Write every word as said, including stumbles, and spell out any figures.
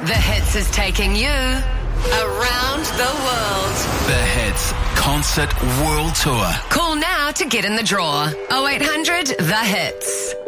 The Hits is taking you around the world. The Hits Concert World Tour. Call now to get in the draw. oh eight hundred The Hits.